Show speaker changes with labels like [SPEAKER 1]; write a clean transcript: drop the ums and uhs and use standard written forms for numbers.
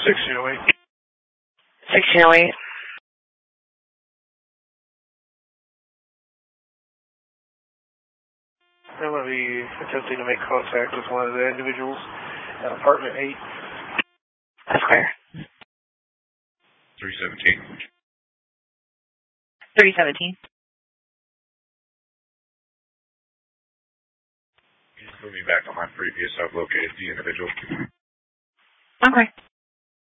[SPEAKER 1] 1608.
[SPEAKER 2] 1608.
[SPEAKER 1] I'm going to be attempting to make contact with one of the individuals at apartment 8.
[SPEAKER 2] That's clear.
[SPEAKER 3] 317.
[SPEAKER 2] 317.
[SPEAKER 3] Can you put me back on my previous? I've located the individual.
[SPEAKER 2] Okay.